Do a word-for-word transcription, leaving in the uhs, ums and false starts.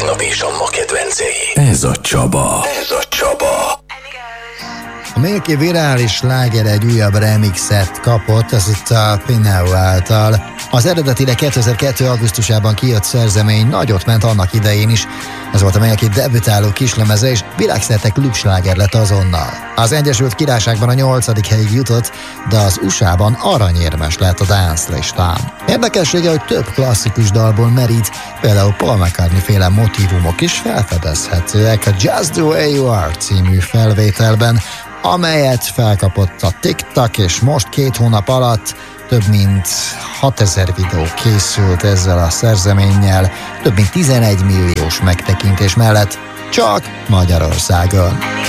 tegnap és a ma kedvencei. Ez a Csaba. Ez a Csaba. A Milky virális sláger egy újabb remixet kapott, ez itt a Pinau által. Az eredetire kétezer-kettő. augusztusában kijött szerzemény nagyot ment annak idején is. Ez volt a Milky debütáló kislemeze, és világszerte klubsláger lett azonnal. Az Egyesült Királyságban a nyolcadik helyig jutott, de az u es á-ban aranyérmes lett a dance listán. Érdekessége, hogy több klasszikus dalból merít, például Paul McCartney féle motívumok is felfedezhetőek a Just the Way You Are című felvételben, amelyet felkapott a TikTok, és most két hónap alatt több mint hatezer videó készült ezzel a szerzeménnyel, több mint tizenegy milliós megtekintés mellett csak Magyarországon.